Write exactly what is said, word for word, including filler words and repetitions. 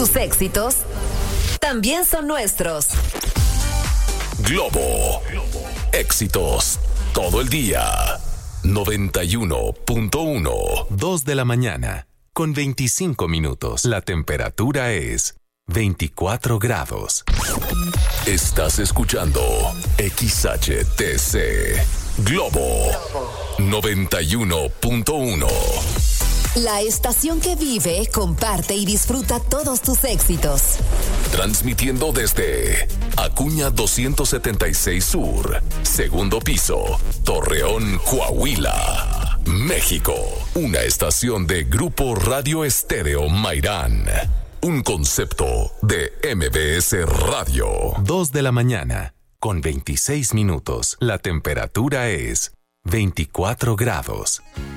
Tus éxitos también son nuestros. Globo. Éxitos todo el día. noventa y uno punto uno. dos de la mañana, con veinticinco minutos. La temperatura es veinticuatro grados. Estás escuchando X H T C Globo noventa y uno punto uno. La estación que vive, comparte y disfruta todos tus éxitos. Transmitiendo desde Acuña doscientos setenta y seis Sur, segundo piso, Torreón, Coahuila, México. Una estación de Grupo Radio Estéreo Mairán. Un concepto de M B S Radio. dos de la mañana, con veintiséis minutos. La temperatura es veinticuatro grados.